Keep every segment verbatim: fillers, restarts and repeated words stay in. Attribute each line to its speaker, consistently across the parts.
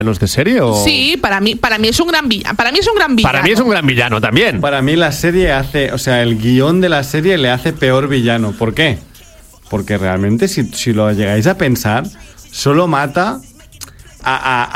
Speaker 1: de serie o
Speaker 2: sí, para mí, para mí es un gran villano. Para mí es un gran villano.
Speaker 1: Para mí es un gran villano también.
Speaker 3: Para mí la serie hace, o sea, el guión de la serie le hace peor villano. ¿Por qué? Porque realmente si, si lo llegáis a pensar, solo mata a,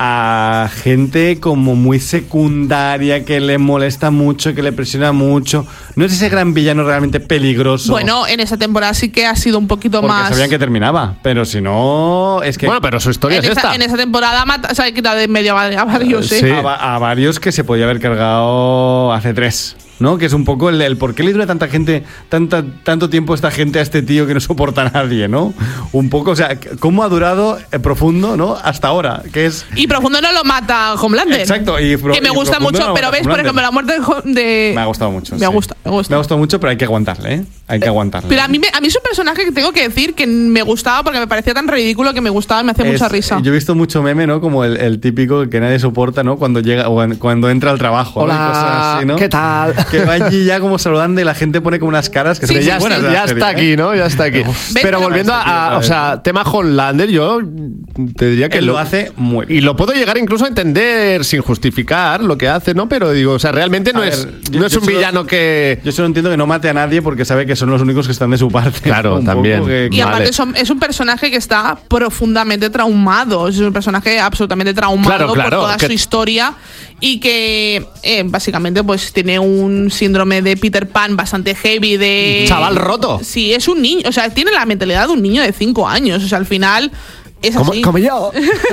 Speaker 3: a, a gente como muy secundaria, que le molesta mucho, que le presiona mucho. No es ese gran villano realmente peligroso.
Speaker 2: Bueno, en esa temporada sí que ha sido un poquito
Speaker 3: porque
Speaker 2: más...
Speaker 3: Porque sabían que terminaba, pero si no, es que...
Speaker 1: Bueno, pero su historia
Speaker 2: en
Speaker 1: es
Speaker 2: esa,
Speaker 1: esta.
Speaker 2: En esa temporada mata, se ha quitado de medio a, a varios, ¿eh?
Speaker 1: Sí.
Speaker 3: A, a varios que se podía haber cargado hace tres, ¿no? Que es un poco el, el por qué le dura tanta gente, tanta, tanto tiempo esta gente a este tío que no soporta a nadie, ¿no? Un poco, o sea, cómo ha durado eh, Profundo, ¿no? Hasta ahora, que es...
Speaker 2: Y Profundo no lo mata Homelander.
Speaker 3: Exacto. Y pro,
Speaker 2: que me
Speaker 3: y
Speaker 2: gusta
Speaker 3: Profundo
Speaker 2: mucho,
Speaker 3: no
Speaker 2: pero ves, por ejemplo, la muerte de... de...
Speaker 3: Me ha gustado mucho.
Speaker 2: Me
Speaker 3: sí.
Speaker 2: gusta, me gusta.
Speaker 3: Me ha gustado mucho, pero hay que aguantarle, ¿eh? Hay que aguantarle.
Speaker 2: Pero a mí, me, a mí es un personaje que tengo que decir que me gustaba porque me parecía tan ridículo que me gustaba y me hacía
Speaker 3: es,
Speaker 2: mucha risa.
Speaker 3: Yo he visto mucho meme, ¿no? Como el, el típico que nadie soporta, ¿no? Cuando llega o cuando entra al trabajo.
Speaker 1: Hola,
Speaker 3: ¿no? Y cosas así, ¿no?
Speaker 1: ¿qué tal?
Speaker 3: Que va allí ya como saludando y la gente pone como unas caras que
Speaker 2: Sí,
Speaker 3: son
Speaker 2: sí,
Speaker 3: muy buenas.
Speaker 2: sí.
Speaker 3: de la
Speaker 1: Ya
Speaker 3: serie,
Speaker 1: está
Speaker 3: ¿eh?
Speaker 1: aquí, ¿no? Ya está aquí. Pero volviendo a, a, o sea, tema Homelander, yo te diría que
Speaker 3: Él lo hace muy bien.
Speaker 1: Y lo puedo llegar incluso a entender sin justificar lo que hace, ¿no? Pero digo, o sea, realmente no
Speaker 3: A
Speaker 1: es,
Speaker 3: ver, yo-
Speaker 1: no es
Speaker 3: yo
Speaker 1: un
Speaker 3: solo-
Speaker 1: villano que...
Speaker 3: Yo solo entiendo que no mate a nadie porque sabe que son los únicos que están de su parte.
Speaker 1: Claro,
Speaker 3: Un
Speaker 1: también.
Speaker 3: poco que-
Speaker 2: Y aparte
Speaker 1: Vale.
Speaker 2: son- es un personaje que está profundamente traumado. Es un personaje absolutamente traumado
Speaker 1: Claro, claro,
Speaker 2: por toda
Speaker 1: que-
Speaker 2: su historia y que eh, básicamente pues tiene un síndrome de Peter Pan bastante heavy de...
Speaker 1: Chaval roto.
Speaker 2: Sí, es un niño. O sea, tiene la mentalidad de un niño de cinco años. O sea, al final es
Speaker 1: Como,
Speaker 2: así.
Speaker 1: como yo.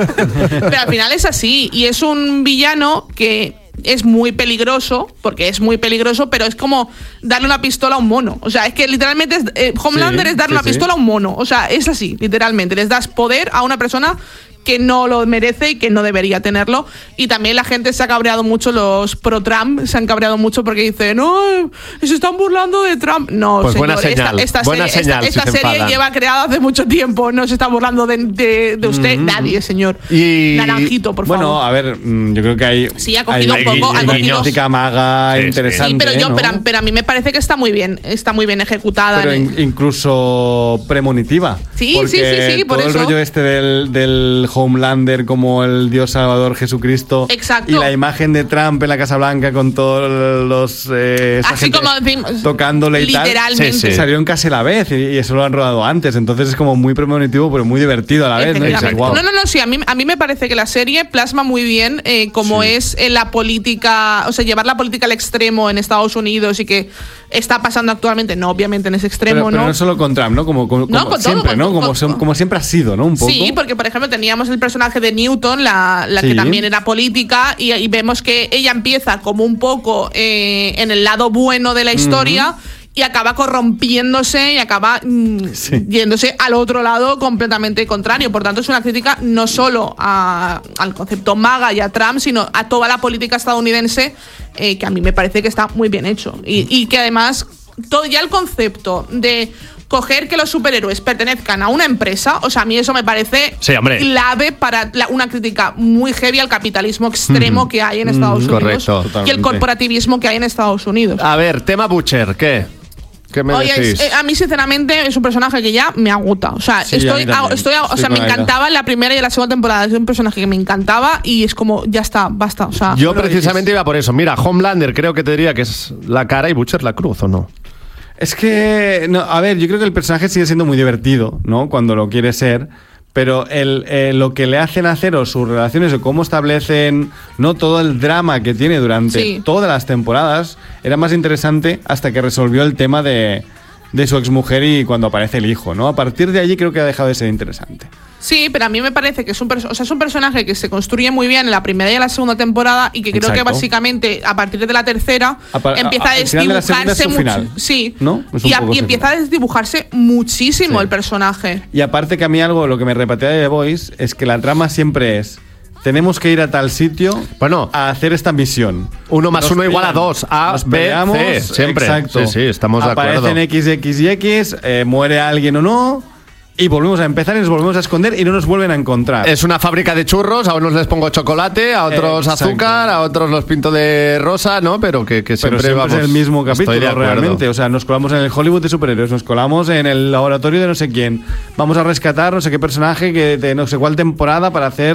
Speaker 2: Pero al final es así. Y es un villano que es muy peligroso, porque es muy peligroso, pero es como darle una pistola a un mono. O sea, es que literalmente es, eh, Homelander
Speaker 3: Sí,
Speaker 2: es darle
Speaker 3: sí,
Speaker 2: una
Speaker 3: sí.
Speaker 2: pistola a un mono. O sea, es así, literalmente. Les das poder a una persona que no lo merece y que no debería tenerlo. Y también la gente se ha cabreado mucho, los pro-Trump se han cabreado mucho porque dicen, no, se están burlando de Trump. No,
Speaker 1: Pues
Speaker 2: señor,
Speaker 1: buena señal,
Speaker 2: esta, esta
Speaker 1: buena
Speaker 2: serie,
Speaker 1: señal
Speaker 2: esta,
Speaker 1: si
Speaker 2: esta
Speaker 1: se
Speaker 2: serie
Speaker 1: enfadan.
Speaker 2: lleva creada hace mucho tiempo, no se está burlando de, de, de usted nadie, señor.
Speaker 1: Y-
Speaker 2: Naranjito, por
Speaker 3: Bueno,
Speaker 2: favor.
Speaker 3: a ver, mm, yo creo que hay.
Speaker 2: Sí, ha cogido
Speaker 3: hay
Speaker 2: un poco,
Speaker 3: hay
Speaker 2: ha cogido-
Speaker 3: una música maga
Speaker 1: Sí, sí.
Speaker 3: interesante.
Speaker 2: Sí, pero yo,
Speaker 3: ¿no?
Speaker 2: pero, pero a mí me parece que está muy bien, está muy bien ejecutada.
Speaker 3: Pero in- incluso premonitiva.
Speaker 2: Sí,
Speaker 3: porque
Speaker 2: sí, sí, sí, por
Speaker 3: todo
Speaker 2: eso.
Speaker 3: el rollo este del, del Homelander como el Dios Salvador Jesucristo.
Speaker 2: Exacto.
Speaker 3: Y la imagen de Trump en la Casa Blanca con todos los. Eh, esa
Speaker 2: Así
Speaker 3: gente
Speaker 2: como decimos,
Speaker 3: tocándole y tal.
Speaker 2: literalmente.
Speaker 1: Sí, sí.
Speaker 3: Salió en casi a la vez y, y eso lo han rodado antes. Entonces es como muy premonitivo, pero muy divertido a la vez. ¿no? Y dices,
Speaker 2: Efectivamente.
Speaker 3: "Guau".
Speaker 2: No, no, no, sí, a mí, a mí me parece que la serie plasma muy bien eh, cómo
Speaker 3: Sí.
Speaker 2: es en la política, o sea, llevar la política al extremo en Estados Unidos y que está pasando actualmente, no obviamente en ese extremo,
Speaker 3: Pero, pero
Speaker 2: ¿no?
Speaker 3: no solo con Trump, ¿no? Como, como,
Speaker 2: No,
Speaker 3: como
Speaker 2: con todo,
Speaker 3: siempre,
Speaker 2: con
Speaker 3: ¿no?
Speaker 2: todo,
Speaker 3: Como,
Speaker 2: con
Speaker 3: son-
Speaker 2: todo.
Speaker 3: como siempre ha sido, ¿no? Un poco.
Speaker 2: Sí, porque por ejemplo teníamos el personaje de Newton, la, la que
Speaker 3: Sí.
Speaker 2: también era política, y, y vemos que ella empieza como un poco eh, en el lado bueno de la historia. Y acaba corrompiéndose y acaba mm,
Speaker 3: Sí.
Speaker 2: yéndose al otro lado completamente contrario. Por tanto, es una crítica no solo a- al concepto MAGA y a Trump, sino a toda la política estadounidense, eh, que a mí me parece que está muy bien hecho. Y, y que además, todo ya el concepto de coger que los superhéroes pertenezcan a una empresa, o sea, a mí eso me parece
Speaker 1: Sí, hombre.
Speaker 2: clave para la- una crítica muy heavy al capitalismo extremo que hay en Estados Unidos
Speaker 1: correcto,
Speaker 2: y el
Speaker 3: totalmente.
Speaker 2: corporativismo que hay en Estados Unidos.
Speaker 1: A ver, tema Butcher, ¿qué? ¿Qué me
Speaker 2: Oye,
Speaker 1: decís?
Speaker 2: es- eh, a mí sinceramente es un personaje que ya me agota. O sea,
Speaker 3: Sí, a
Speaker 2: estoy,
Speaker 3: mí también.
Speaker 2: a- estoy, a- o
Speaker 3: Estoy
Speaker 2: sea, me
Speaker 3: con Aida.
Speaker 2: encantaba en la primera y en la segunda temporada. Es un personaje que me encantaba y es como, ya está, basta. O sea,
Speaker 1: Yo precisamente iba por eso. Mira, Homelander creo que te diría que es la cara y Butcher la cruz, ¿o no?
Speaker 3: Es que, no, a ver, yo creo que el personaje sigue siendo muy divertido, ¿no? Cuando lo quiere ser. Pero el, eh, lo que le hacen hacer o sus relaciones o cómo establecen, no, todo el drama que tiene durante
Speaker 2: Sí.
Speaker 3: todas las temporadas era más interesante hasta que resolvió el tema de, de su exmujer y cuando aparece el hijo, ¿no? A partir de allí creo que ha dejado de ser interesante.
Speaker 2: sí, pero a mí me parece que es un, perso- o sea, es un personaje que se construye muy bien en la primera y en la segunda temporada y que creo
Speaker 3: Exacto.
Speaker 2: que básicamente a partir de la tercera
Speaker 3: A par-
Speaker 2: empieza a,
Speaker 3: a- al final de la segunda es
Speaker 2: desdibujarse
Speaker 3: su
Speaker 2: mucho.
Speaker 3: final,
Speaker 2: Sí,
Speaker 3: ¿no? Es un
Speaker 2: y, a-
Speaker 3: poco
Speaker 2: y
Speaker 3: su
Speaker 2: empieza
Speaker 3: final.
Speaker 2: a desdibujarse muchísimo
Speaker 3: Sí.
Speaker 2: el personaje.
Speaker 3: Y aparte que a mí algo, lo que me repatea de The Voice es que la trama siempre es, tenemos que ir a tal sitio
Speaker 1: Bueno.
Speaker 3: a hacer esta misión.
Speaker 1: Uno más
Speaker 3: Nos
Speaker 1: uno igual a
Speaker 3: peleamos,
Speaker 1: dos. A,
Speaker 3: nos
Speaker 1: B,
Speaker 3: peleamos,
Speaker 1: C, siempre.
Speaker 3: Exacto.
Speaker 1: Sí, sí, estamos de acuerdo.
Speaker 3: Aparecen X, X y X, eh, muere alguien o no, y volvemos a empezar y nos volvemos a esconder y no nos vuelven a encontrar.
Speaker 1: Es una fábrica de churros, a unos les pongo chocolate, a otros
Speaker 3: Exacto.
Speaker 1: azúcar, a otros los pinto de rosa, ¿no? Pero que, que
Speaker 3: Pero
Speaker 1: siempre,
Speaker 3: siempre
Speaker 1: vamos,
Speaker 3: es el mismo
Speaker 1: estoy
Speaker 3: capítulo
Speaker 1: de acuerdo.
Speaker 3: realmente. O sea, nos colamos en el Hollywood de superhéroes, nos colamos en el laboratorio de no sé quién. Vamos a rescatar no sé qué personaje que de no sé cuál temporada para hacer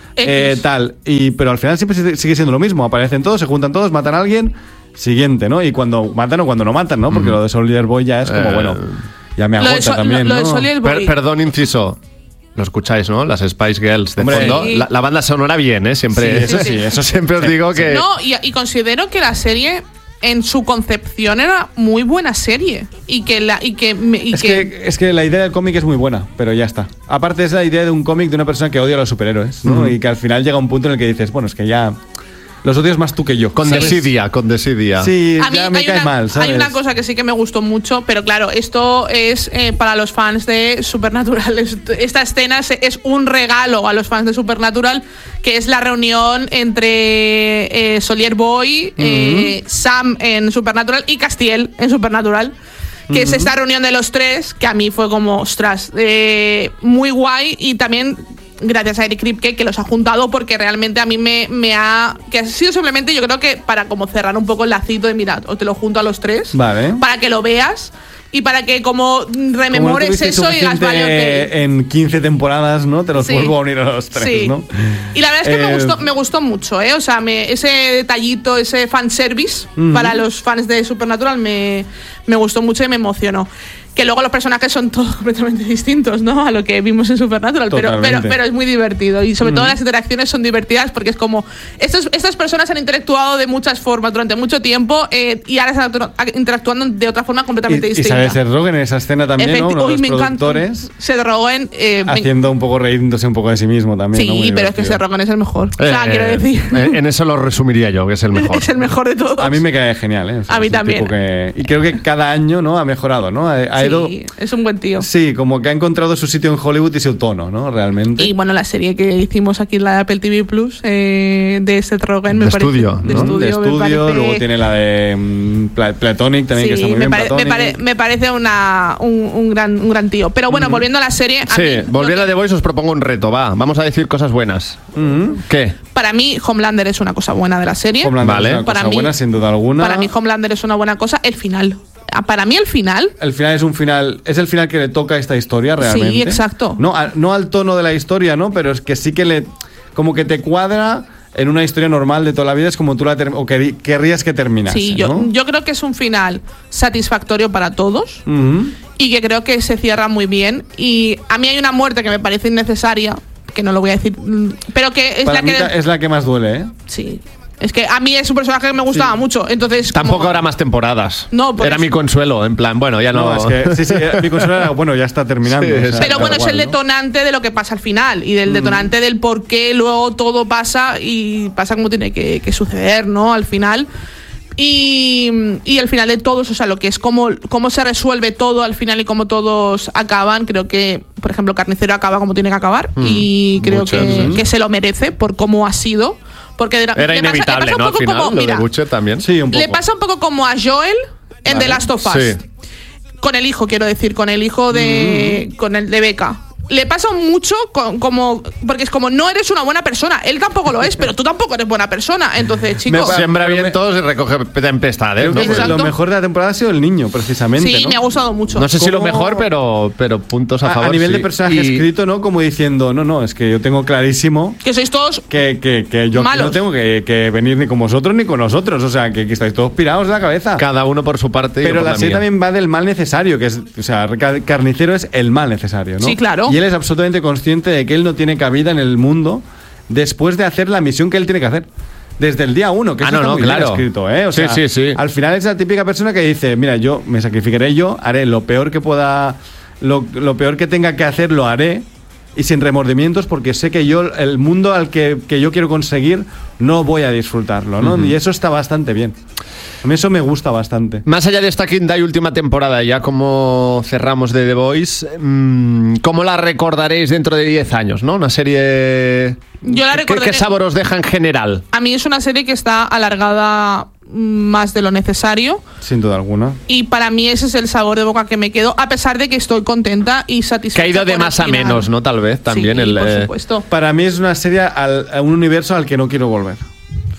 Speaker 3: eh, tal. Y, pero al final siempre sigue siendo lo mismo. Aparecen todos, se juntan todos, matan a alguien, siguiente, ¿no? Y cuando matan o cuando no matan, ¿no? Porque mm. lo de Soldier Boy ya es como, eh, bueno, ya me agota so, también, lo, lo ¿no?
Speaker 1: De per, perdón, inciso. Lo escucháis, ¿no? Las Spice Girls de
Speaker 3: Hombre,
Speaker 1: fondo.
Speaker 2: Sí.
Speaker 1: La, la banda sonora bien, ¿eh? Siempre.
Speaker 3: Sí, eso sí, eso
Speaker 1: siempre os digo que.
Speaker 2: No, y, y considero que la serie, en su concepción, era muy buena serie. Y que la. Y que, y
Speaker 3: es,
Speaker 2: que,
Speaker 3: que, es que la idea del cómic es muy buena, pero ya está. Aparte, es la idea de un cómic de una persona que odia a los superhéroes, ¿no? Mm. Y que al final llega un punto en el que dices, bueno, es que ya. Los odias más tú que yo.
Speaker 1: Con desidia, con desidia.
Speaker 3: Sí,
Speaker 2: a mí
Speaker 3: ya me cae
Speaker 2: una,
Speaker 3: mal, ¿sabes?
Speaker 2: Hay una cosa que sí que me gustó mucho, pero claro, esto es eh, para los fans de Supernatural. Esta escena es, es un regalo a los fans de Supernatural, que es la reunión entre eh, Soldier Boy, uh-huh. eh, Sam en Supernatural y Castiel en Supernatural. Que uh-huh. es esta reunión de los tres, que a mí fue como, ostras, eh, muy guay. Y también gracias a Eric Kripke, que los ha juntado, porque realmente a mí me, me ha... que ha sido simplemente, yo creo que para como cerrar un poco el lacito de, mira, o te lo junto a los tres,
Speaker 3: vale,
Speaker 2: para que lo veas y para que como rememores
Speaker 3: como no
Speaker 2: eso y digas, vale, okay.
Speaker 3: En quince temporadas, ¿no? Te los sí. vuelvo a unir a los tres, sí. ¿no?
Speaker 2: Y la verdad es que
Speaker 3: eh...
Speaker 2: me, gustó, me gustó mucho, ¿eh? O sea, me, ese detallito, ese fanservice uh-huh. para los fans de Supernatural me, me gustó mucho y me emocionó. Que luego los personajes son todos completamente distintos, ¿no? A lo que vimos en Supernatural, pero, pero, pero es muy divertido. Y sobre mm. todo las interacciones son divertidas porque es como... Estos, estas personas han interactuado de muchas formas durante mucho tiempo eh, y ahora están interactuando de otra forma completamente
Speaker 3: y,
Speaker 2: distinta.
Speaker 3: Y sale Seth Rogen en esa escena también,
Speaker 2: Efecti-
Speaker 3: ¿no? Uno de los
Speaker 2: me
Speaker 3: productores.
Speaker 2: encanta. Seth Rogen... Eh,
Speaker 3: haciendo
Speaker 2: me...
Speaker 3: un poco, reíndose un poco de sí mismo también,
Speaker 2: sí,
Speaker 3: ¿no?
Speaker 2: pero divertido. Es que Seth Rogen es el mejor. Eh, o sea, quiero decir...
Speaker 1: Eh, en eso lo resumiría yo, que es el mejor.
Speaker 2: Es el mejor de todos.
Speaker 3: A mí me cae genial, ¿eh? O sea,
Speaker 2: a mí también.
Speaker 3: Que, y creo que cada año, ¿no? Ha mejorado, ¿no? Ha, ha
Speaker 2: sí,
Speaker 3: ido...
Speaker 2: es un buen tío.
Speaker 3: Sí, como que ha encontrado su sitio en Hollywood y su tono, ¿no? Realmente.
Speaker 2: Y bueno, la serie que hicimos aquí en la Apple T V Plus eh, de Seth Rogen me
Speaker 1: de
Speaker 2: parece.
Speaker 1: Estudio,
Speaker 2: de
Speaker 1: ¿no?
Speaker 2: estudio,
Speaker 3: de estudio,
Speaker 2: me parece,
Speaker 3: luego tiene la de um, Platonic también,
Speaker 2: sí,
Speaker 3: que está muy
Speaker 2: me
Speaker 3: bien.
Speaker 2: Pare, me, pare, me parece una, un, un, gran, un gran tío. Pero bueno, uh-huh. volviendo a la serie. A
Speaker 1: sí,
Speaker 2: mí,
Speaker 1: volviendo a The Voice, os propongo un reto, va. Vamos a decir cosas buenas.
Speaker 3: Uh-huh.
Speaker 1: ¿Qué?
Speaker 2: Para mí, Homelander es una cosa buena de la serie.
Speaker 3: Homelander
Speaker 1: vale.
Speaker 3: es una
Speaker 2: para
Speaker 3: cosa
Speaker 2: mí,
Speaker 3: buena, sin duda alguna.
Speaker 2: Para mí, Homelander es una buena cosa. El final. Para mí el final...
Speaker 3: El final es un final... Es el final que le toca a esta historia realmente.
Speaker 2: Sí, exacto.
Speaker 3: No, a, no al tono de la historia, ¿no? Pero es que sí que le... Como que te cuadra en una historia normal de toda la vida. Es como tú la... Ter- o que, querrías que terminase,
Speaker 2: Sí, yo,
Speaker 3: ¿no?
Speaker 2: yo creo que es un final satisfactorio para todos.
Speaker 3: Uh-huh.
Speaker 2: Y que creo que se cierra muy bien. Y a mí hay una muerte que me parece innecesaria, que no lo voy a decir, pero que es
Speaker 3: para
Speaker 2: la
Speaker 3: mí
Speaker 2: que...
Speaker 3: es la que más duele, ¿eh?
Speaker 2: Sí. Es que a mí es un personaje que me gustaba
Speaker 3: sí.
Speaker 2: mucho, entonces...
Speaker 1: Tampoco
Speaker 2: como...
Speaker 1: habrá más temporadas.
Speaker 2: No,
Speaker 1: era
Speaker 2: eso.
Speaker 1: mi consuelo, en plan, bueno, ya no...
Speaker 3: No, es que sí, sí, mi consuelo era, bueno, ya está terminando.
Speaker 1: Sí,
Speaker 3: o sea,
Speaker 2: pero bueno,
Speaker 3: igual,
Speaker 2: es el
Speaker 3: ¿no?
Speaker 2: detonante de lo que pasa al final y del detonante mm. del por qué luego todo pasa y pasa como tiene que, que suceder, ¿no? Al final. Y, y el final de todos, o sea, lo que es cómo, cómo se resuelve todo al final y cómo todos acaban, creo que, por ejemplo, Carnicero acaba como tiene que acabar mm, y creo que, sí. que se lo merece por cómo ha sido. Porque de la,
Speaker 1: era inevitable, pasa, ¿no? Al final, como, lo mira, de Butcher también.
Speaker 3: Sí, un poco.
Speaker 2: Le pasa un poco como a Joel en vale. The Last of Us. Sí. Con el hijo, quiero decir, con el hijo de... Mm. Con el de Becca. Le pasa mucho con, como... Porque es como, no eres una buena persona. Él tampoco lo es, pero tú tampoco eres buena persona. Entonces, chicos...
Speaker 1: Me siembra vientos y recoge tempestades, ¿no?
Speaker 3: Pues lo mejor de la temporada ha sido el niño, precisamente,
Speaker 2: Sí,
Speaker 3: ¿no?
Speaker 2: me ha gustado mucho.
Speaker 1: No sé
Speaker 3: ¿Cómo?
Speaker 1: si lo mejor, pero, pero puntos a,
Speaker 3: a
Speaker 1: favor,
Speaker 3: A nivel
Speaker 1: sí.
Speaker 3: de personaje y... escrito, ¿no? Como diciendo, no, no, es que yo tengo clarísimo...
Speaker 2: Que sois todos
Speaker 3: Que, que, que yo
Speaker 2: malos.
Speaker 3: no tengo que, que venir ni con vosotros ni con nosotros. O sea, que, que estáis todos pirados de la cabeza.
Speaker 1: Cada uno por su parte.
Speaker 3: Pero
Speaker 1: y
Speaker 3: la
Speaker 1: la
Speaker 3: serie
Speaker 1: mía.
Speaker 3: también va del mal necesario, que es... O sea, Carnicero es el mal necesario, ¿no?
Speaker 2: Sí, claro.
Speaker 3: Y él es absolutamente consciente de que él no tiene cabida en el mundo después de hacer la misión que él tiene que hacer. Desde el día uno, que
Speaker 1: ah,
Speaker 3: eso
Speaker 1: no,
Speaker 3: está
Speaker 1: no,
Speaker 3: muy
Speaker 1: claro.
Speaker 3: bien escrito, ¿eh? O sea,
Speaker 1: sí, sí, sí.
Speaker 3: Al final es la típica persona que dice, mira, yo me sacrificaré yo, haré lo peor que pueda, lo, lo peor que tenga que hacer, lo haré, y sin remordimientos, porque sé que yo, el mundo al que, que yo quiero conseguir, no voy a disfrutarlo, ¿no? Uh-huh. Y eso está bastante bien. A mí eso me gusta bastante.
Speaker 1: Más allá de esta quinta y última temporada, ya como cerramos de The Voice, mmm, ¿cómo la recordaréis dentro de diez años, no? Una serie...
Speaker 2: Yo la recordaré...
Speaker 1: ¿Qué, qué sabor os deja en general?
Speaker 2: A mí es una serie que está alargada más de lo necesario.
Speaker 3: Sin duda alguna.
Speaker 2: Y para mí ese es el sabor de boca que me quedo, a pesar de que estoy contenta y satisfecha.
Speaker 1: Que ha ido de más a menos, ¿no? Tal vez también.
Speaker 2: Sí,
Speaker 1: el,
Speaker 2: por
Speaker 1: eh...
Speaker 2: supuesto.
Speaker 3: Para mí es una serie, al, a un universo al que no quiero volver.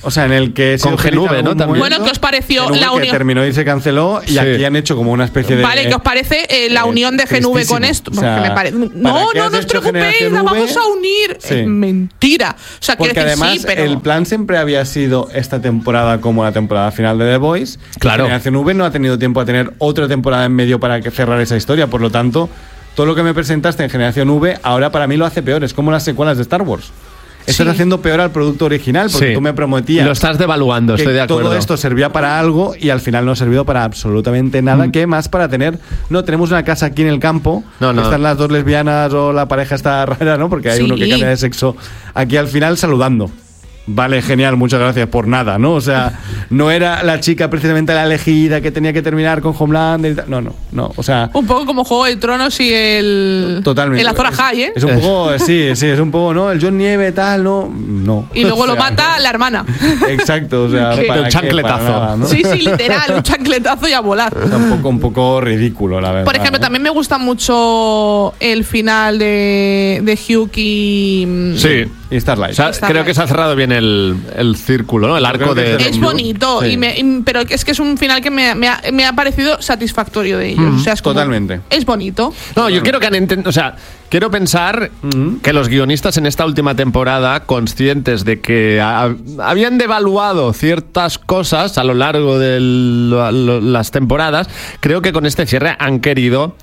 Speaker 3: O sea, en el que...
Speaker 1: Con G N V, ¿no? También.
Speaker 2: Bueno, ¿qué os pareció
Speaker 3: G N V
Speaker 2: la
Speaker 3: que
Speaker 2: unión?
Speaker 3: terminó y se canceló, y
Speaker 1: Sí.
Speaker 3: aquí han hecho como una especie de...
Speaker 2: Vale, ¿qué os parece eh, la
Speaker 3: eh,
Speaker 2: unión de G N V
Speaker 3: tristísimo.
Speaker 2: con esto?
Speaker 3: O sea,
Speaker 2: Porque me pare-
Speaker 3: ¿para
Speaker 2: No,
Speaker 3: qué
Speaker 2: no,
Speaker 3: has
Speaker 2: no os
Speaker 3: hecho
Speaker 2: preocupéis,
Speaker 3: Generación
Speaker 2: la
Speaker 3: V?
Speaker 2: vamos a unir.
Speaker 3: Sí.
Speaker 2: Es mentira. O sea, quiero
Speaker 3: Porque
Speaker 2: decir,
Speaker 3: además
Speaker 2: sí, pero...
Speaker 3: el plan siempre había sido esta temporada como la temporada final de The Voice.
Speaker 1: Claro.
Speaker 3: Generación V no ha tenido tiempo a tener otra temporada en medio para que cerrar esa historia. Por lo tanto, todo lo que me presentaste en Generación V ahora para mí lo hace peor. Es como las secuelas de Star Wars. Estás
Speaker 2: Sí.
Speaker 3: haciendo peor al producto original porque
Speaker 1: Sí.
Speaker 3: tú me prometías
Speaker 1: Lo estás devaluando,
Speaker 3: que
Speaker 1: estoy de acuerdo.
Speaker 3: todo esto servía para algo y al final no ha servido para absolutamente nada,
Speaker 1: Mm.
Speaker 3: que más para tener, no, tenemos una casa aquí en el campo,
Speaker 1: No, no.
Speaker 3: están las dos lesbianas o la pareja está rara, ¿no? Porque hay
Speaker 2: Sí.
Speaker 3: uno que cambia de sexo aquí al final saludando. Vale, genial, muchas gracias por nada, ¿no? O sea, no era la chica precisamente la elegida que tenía que terminar con Homelander y tal. No, no, no. O sea,
Speaker 2: Un poco como Juego de Tronos y el...
Speaker 3: totalmente.
Speaker 2: El Azor
Speaker 3: Es-
Speaker 2: Ahai, ¿eh?
Speaker 3: Es un poco, sí, sí, es un poco, ¿no? El John Nieve, tal, ¿no? No.
Speaker 2: Y luego
Speaker 3: O
Speaker 2: lo
Speaker 3: sea,
Speaker 2: mata la hermana.
Speaker 3: Exacto, o sea,
Speaker 2: Sí.
Speaker 3: ¿para
Speaker 1: El
Speaker 3: qué?
Speaker 1: chancletazo.
Speaker 3: Para nada, ¿no?
Speaker 2: Sí, sí, literal, un chancletazo y a volar.
Speaker 3: O sea, un poco, un poco ridículo, la verdad.
Speaker 2: Por ejemplo,
Speaker 3: ¿no?
Speaker 2: también me gusta mucho el final de, de Hugh y...
Speaker 1: Sí.
Speaker 3: Y Starlight.
Speaker 1: O sea,
Speaker 2: Está
Speaker 1: creo
Speaker 2: bien.
Speaker 1: que se ha cerrado bien el, el círculo, ¿no? El
Speaker 3: Yo
Speaker 1: arco
Speaker 3: creo que
Speaker 1: de...
Speaker 3: es de
Speaker 2: Es
Speaker 3: Blue.
Speaker 2: bonito,
Speaker 3: Sí.
Speaker 2: y me- y- pero es que es un final que me, me ha, me ha parecido satisfactorio de ellos. O sea, es como-
Speaker 3: Totalmente.
Speaker 2: Es bonito.
Speaker 1: No, yo quiero que han enten- o sea, quiero pensar
Speaker 3: Ujú.
Speaker 1: que los guionistas en esta última temporada, conscientes de que ha- habían devaluado ciertas cosas a lo largo de lo- lo- las temporadas, creo que con este cierre han querido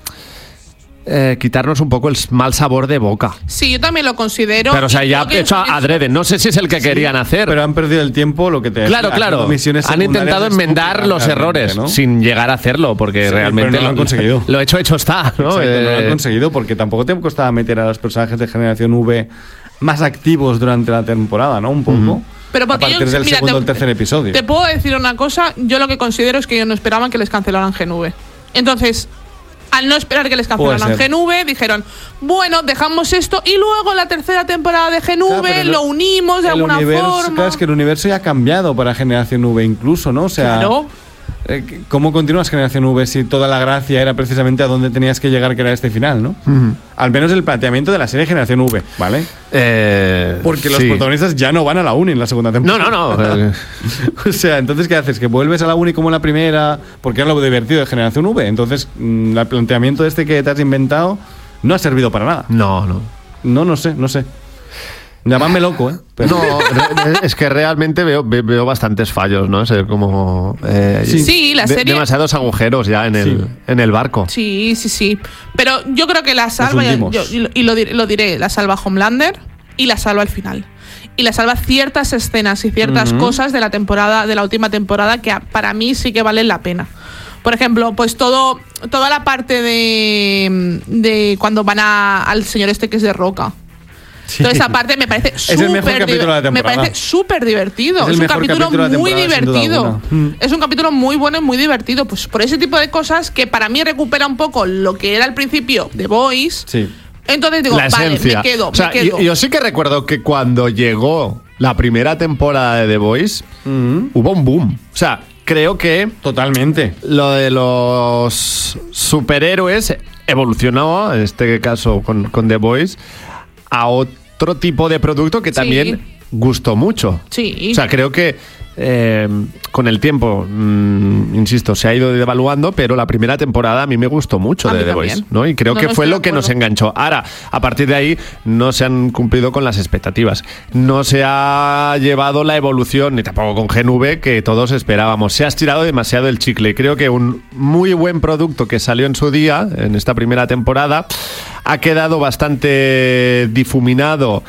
Speaker 1: eh, quitarnos un poco el mal sabor de boca.
Speaker 2: Sí, yo también lo considero.
Speaker 1: Pero, o sea,
Speaker 2: y
Speaker 1: ya
Speaker 2: creo que
Speaker 1: hecho
Speaker 2: es-
Speaker 1: adrede. No sé si es el que querían hacer.
Speaker 3: Pero han perdido el tiempo, lo que te
Speaker 1: Claro,
Speaker 3: haciendo
Speaker 1: claro.
Speaker 3: misiones
Speaker 1: Han
Speaker 3: secundarias
Speaker 1: intentado enmendar
Speaker 3: estúpidas,
Speaker 1: los
Speaker 3: realmente,
Speaker 1: errores
Speaker 3: ¿no?
Speaker 1: sin llegar a hacerlo, porque
Speaker 3: Sí,
Speaker 1: realmente
Speaker 3: pero no lo han conseguido.
Speaker 1: Lo hecho, hecho está, ¿no?
Speaker 3: Exacto, no lo han
Speaker 1: Eh,
Speaker 3: conseguido porque tampoco te costaba meter a los personajes de Generación V más activos durante la temporada, ¿no? Un poco.
Speaker 2: Pero
Speaker 3: a
Speaker 2: porque
Speaker 3: partir
Speaker 2: yo-
Speaker 3: del
Speaker 2: mira,
Speaker 3: segundo o
Speaker 2: te-
Speaker 3: el tercer episodio.
Speaker 2: Te puedo decir una cosa, yo lo que considero es que ellos no esperaban que les cancelaran G N V. Entonces, al no esperar que les cancelaran
Speaker 3: Puede ser.
Speaker 2: G N V, dijeron, bueno, dejamos esto y luego la tercera temporada de G N V
Speaker 3: Claro, pero
Speaker 2: lo unimos de
Speaker 3: el
Speaker 2: alguna
Speaker 3: universo,
Speaker 2: forma.
Speaker 3: Claro, es que el universo ya ha cambiado para Generación V incluso, ¿no? O sea,
Speaker 2: Claro.
Speaker 3: eh, ¿cómo continúas Generación V si toda la gracia era precisamente a donde tenías que llegar, que era este final, ¿no? Al menos el planteamiento de la serie Generación V, ¿vale?
Speaker 1: eh,
Speaker 3: Porque los
Speaker 1: sí.
Speaker 3: protagonistas ya no van a la uni en la segunda
Speaker 1: No,
Speaker 3: temporada.
Speaker 1: no, no. eh,
Speaker 3: O sea, entonces, ¿qué haces? ¿Que vuelves a la uni como en la primera? Porque era lo divertido de Generación V. Entonces, mm, el planteamiento este que te has inventado no ha servido para nada.
Speaker 1: no, no.
Speaker 3: No, no sé, no sé. Llamadme loco, ¿eh? Pero-
Speaker 1: No, re- es que realmente veo, ve- veo bastantes fallos, ¿no? Es como... eh,
Speaker 3: Sí.
Speaker 2: Sí, la
Speaker 1: de-
Speaker 2: serie-
Speaker 1: demasiados agujeros ya en el,
Speaker 3: Sí.
Speaker 1: en el barco.
Speaker 2: Sí, sí, sí. Pero yo creo que la salva, ya-
Speaker 3: hundimos.
Speaker 2: yo- y lo- y lo, diré, lo diré, la salva Homelander y la salva al final. Y la salva ciertas escenas y ciertas cosas de la temporada, de la última temporada que a- para mí sí que valen la pena. Por ejemplo, pues todo, toda la parte de, de cuando van a, al señor este que es de Roca.
Speaker 3: Sí.
Speaker 2: Toda esa parte me parece
Speaker 3: Es el mejor
Speaker 2: súper
Speaker 3: capítulo de la
Speaker 2: diver- me
Speaker 3: temporada.
Speaker 2: parece súper divertido.
Speaker 3: Es
Speaker 2: Es,
Speaker 3: el
Speaker 2: un
Speaker 3: mejor
Speaker 2: capítulo
Speaker 3: capítulo de la
Speaker 2: muy
Speaker 3: temporada, sin duda
Speaker 2: divertido.
Speaker 3: alguna. Mm.
Speaker 2: Es un capítulo muy bueno y muy divertido. Pues por ese tipo de cosas que para mí recupera un poco lo que era al principio de Boys.
Speaker 3: Sí.
Speaker 2: Entonces digo,
Speaker 1: La
Speaker 2: vale,
Speaker 1: esencia.
Speaker 2: me quedo,
Speaker 1: O sea,
Speaker 2: me quedo.
Speaker 1: Yo, yo sí que recuerdo que cuando llegó la primera temporada de The Voice,
Speaker 3: Mm,
Speaker 1: hubo un boom. O sea, creo que
Speaker 3: Totalmente.
Speaker 1: lo de los superhéroes evolucionó, en este caso con, con The Voice, a otro tipo de producto que
Speaker 2: Sí.
Speaker 1: también gustó mucho.
Speaker 2: Sí.
Speaker 1: O sea, creo que eh, con el tiempo, mm, insisto, se ha ido devaluando, pero la primera temporada a mí me gustó mucho
Speaker 2: A
Speaker 1: de
Speaker 2: mí
Speaker 1: The
Speaker 2: también.
Speaker 1: Voice, ¿no? Y creo
Speaker 2: No,
Speaker 1: que
Speaker 2: no,
Speaker 1: fue
Speaker 2: estoy
Speaker 1: lo
Speaker 2: de
Speaker 1: que nos
Speaker 2: acuerdo.
Speaker 1: enganchó. Ahora, a partir de ahí, no se han cumplido con las expectativas. No se ha llevado la evolución, ni tampoco con G N V, que todos esperábamos. Se ha estirado demasiado el chicle. Y creo que un muy buen producto que salió en su día, en esta primera temporada, ha quedado bastante difuminado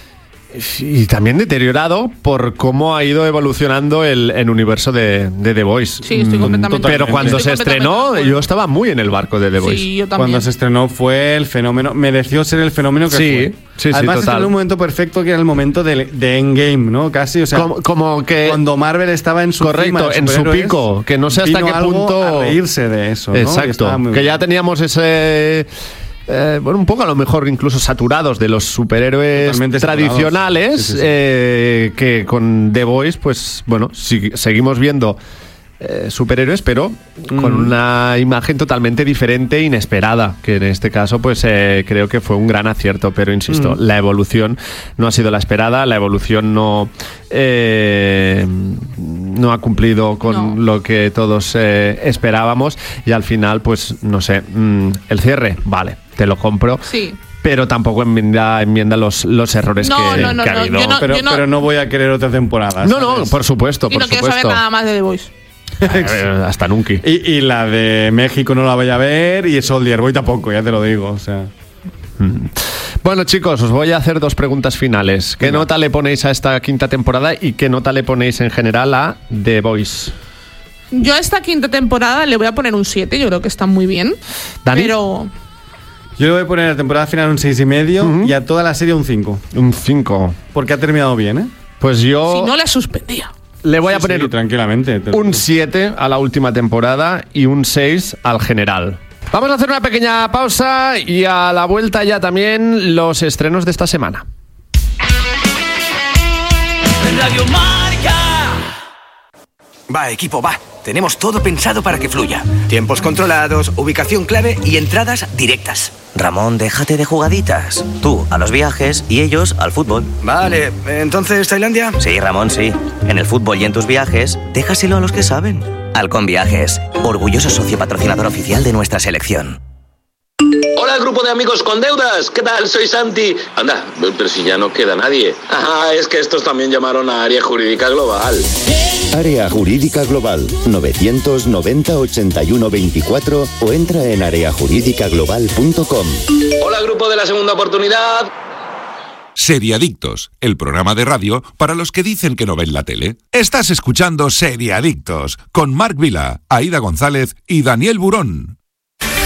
Speaker 1: y también deteriorado por cómo ha ido evolucionando el, el universo de, de The Voice.
Speaker 2: Sí, estoy
Speaker 1: Mm,
Speaker 2: completamente-
Speaker 1: Pero cuando
Speaker 2: estoy
Speaker 1: se
Speaker 2: completamente de
Speaker 1: estrenó,
Speaker 2: acuerdo.
Speaker 1: yo estaba muy en el barco de The Voice.
Speaker 2: Sí, yo también.
Speaker 3: Cuando se estrenó fue el fenómeno, mereció ser el fenómeno que
Speaker 1: Sí,
Speaker 3: fue.
Speaker 1: sí, sí,
Speaker 3: Además,
Speaker 1: total.
Speaker 3: estrenó en un momento perfecto que era el momento de, de Endgame, ¿no? Casi, o sea,
Speaker 1: Como, como que...
Speaker 3: cuando Marvel estaba en su
Speaker 1: Correcto,
Speaker 3: cima de
Speaker 1: en su
Speaker 3: superhéroes,
Speaker 1: pico, que no sé hasta
Speaker 3: vino
Speaker 1: qué
Speaker 3: algo
Speaker 1: punto-
Speaker 3: a reírse de eso, ¿no? Y
Speaker 1: Exacto,
Speaker 3: estaba muy
Speaker 1: que
Speaker 3: bien.
Speaker 1: ya teníamos ese... eh, bueno, un poco a lo mejor incluso saturados de los superhéroes
Speaker 3: Totalmente saturados.
Speaker 1: tradicionales,
Speaker 3: Sí, sí, sí.
Speaker 1: eh, que con The Voice, pues bueno, si- seguimos viendo eh, superhéroes, pero mm. con una imagen totalmente diferente e inesperada, que en este caso pues eh, creo que fue un gran acierto, pero insisto, mm. la evolución no ha sido la esperada, la evolución no eh, no ha cumplido con no. lo que todos eh, esperábamos, y al final pues no sé, mm, el cierre, vale, te lo compro.
Speaker 2: Sí.
Speaker 1: Pero tampoco enmienda, enmienda los, los errores
Speaker 2: no,
Speaker 1: que,
Speaker 2: no, no,
Speaker 1: que ha
Speaker 2: no,
Speaker 1: habido.
Speaker 2: yo no,
Speaker 3: pero,
Speaker 2: yo no,
Speaker 3: pero no voy a querer otra temporada.
Speaker 1: No, no, por supuesto,
Speaker 2: y
Speaker 1: por
Speaker 2: no
Speaker 1: supuesto.
Speaker 2: quiero saber nada más de The Voice.
Speaker 1: Eh, hasta nunca.
Speaker 3: Y, y la de México no la voy a ver, y Soldier Boy tampoco, ya te lo digo. O sea.
Speaker 1: Mm. Bueno, chicos, os voy a hacer dos preguntas finales. ¿Qué Venga. nota le ponéis a esta quinta temporada y qué nota le ponéis en general a The Voice?
Speaker 2: Yo a esta quinta temporada le voy a poner un siete, yo creo que está muy bien.
Speaker 1: ¿Dani?
Speaker 2: Pero...
Speaker 3: Yo le voy a poner a la temporada final un seis y medio uh-huh. y a toda la serie un cinco.
Speaker 1: Un cinco.
Speaker 3: Porque ha terminado bien, ¿eh?
Speaker 1: Pues yo...
Speaker 2: Si no, la suspendía.
Speaker 1: Le voy
Speaker 3: sí,
Speaker 1: a poner
Speaker 3: sí, tranquilamente,
Speaker 1: un siete a la última temporada y un seis al general. Vamos a hacer una pequeña pausa y a la vuelta ya también los estrenos de esta semana.
Speaker 4: Radio Marca. Va, equipo, va. Tenemos todo pensado para que fluya. Tiempos controlados, ubicación clave y entradas directas.
Speaker 5: Ramón, déjate de jugaditas. Tú a los viajes y ellos al fútbol.
Speaker 4: Vale, ¿entonces Tailandia?
Speaker 5: Sí, Ramón, sí. En el fútbol y en tus viajes, déjaselo a los que saben. Halcón Viajes, orgulloso socio patrocinador oficial de nuestra selección.
Speaker 6: Hola, grupo de amigos con deudas. ¿Qué tal? Soy Santi. Anda, pero si ya no queda nadie. Ajá, es que estos también llamaron a Área Jurídica Global.
Speaker 7: Área Jurídica Global, novecientos noventa ochenta y uno veinticuatro o entra en área jurídica global punto com.
Speaker 6: Hola, grupo de la segunda oportunidad.
Speaker 8: Seriadictos, el programa de radio para los que dicen que no ven la tele. Estás escuchando Seriadictos con Marc Vila, Aida González y Daniel Burón.